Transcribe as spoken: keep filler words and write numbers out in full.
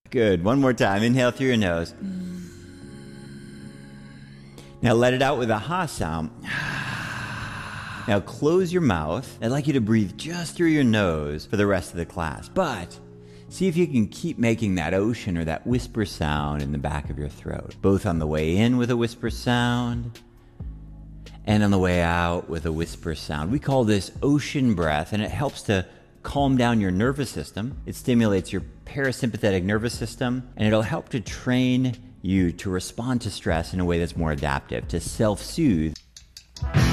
Good. One more time. Inhale through your nose. Now let it out with a ha sound. Now close your mouth. I'd like you to breathe just through your nose for the rest of the class. But see if you can keep making that ocean or that whisper sound in the back of your throat. Both on the way in with a whisper sound and on the way out with a whisper sound. We call this ocean breath, and it helps to calm down your nervous system. It stimulates your parasympathetic nervous system, and it'll help to train you to respond to stress in a way that's more adaptive, to self-soothe.